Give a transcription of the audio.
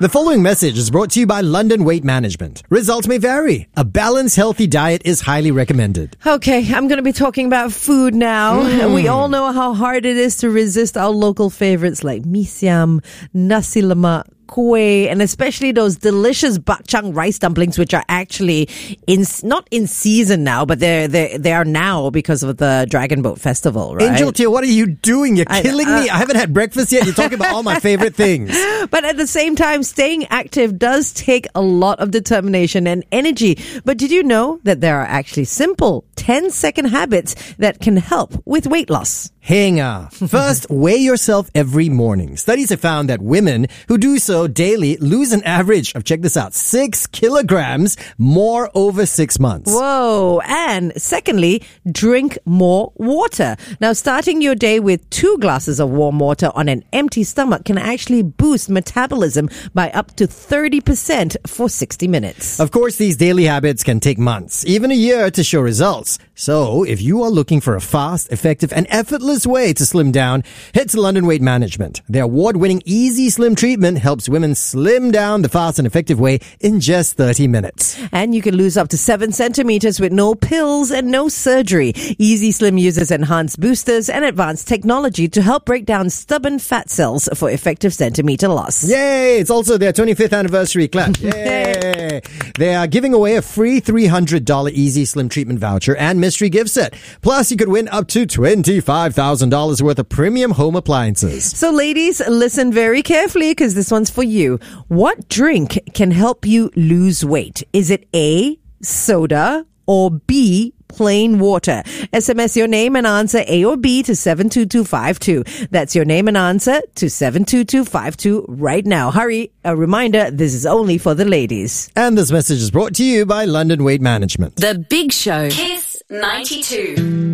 The following message is brought to you by London Weight Management. Results may vary. A balanced, healthy diet is highly recommended. Okay, I'm going to be talking about food now. And we all know how hard it is to resist our local favorites like mee siam, nasi lemak, kueh, and especially those delicious bakchang rice dumplings, which are actually not in season now, but they are now because of the Dragon Boat Festival, right? Angel Tia, what are you doing? You're killing me. I haven't had breakfast yet. You're talking about all my favorite things. But at the same time, staying active does take a lot of determination and energy. But did you know that there are actually simple 10-second habits that can help with weight loss? Hang on. First, weigh yourself every morning. Studies have found that women who do so daily lose an average of, check this out, 6 kilograms more over 6 months. Whoa. And secondly, drink more water. Now, starting your day with 2 glasses of warm water on an empty stomach can actually boost metabolism by up to 30% for 60 minutes. Of course, these daily habits can take months, even a year to show results. So, if you are looking for a fast, effective, and effortless way to slim down, head to London Weight Management. Their award-winning Easy Slim treatment helps women slim down the fast and effective way in just 30 minutes. And you can lose up to 7 centimeters with no pills and no surgery. Easy Slim uses enhanced boosters and advanced technology to help break down stubborn fat cells for effective centimeter loss. Yay! It's also their 25th anniversary clap. Yay! They are giving away a free $300 Easy Slim treatment voucher and mystery gift set. Plus, you could win up to $25,000 worth of premium home appliances. So ladies, listen very carefully because this one's for you. What drink can help you lose weight? Is it A, soda, or B, plain water? SMS your name and answer A or B to 72252. That's your name and answer to 72252 right now. Hurry. A reminder, this is only for the ladies. And this message is brought to you by London Weight Management. The Big Show. Kiss 92.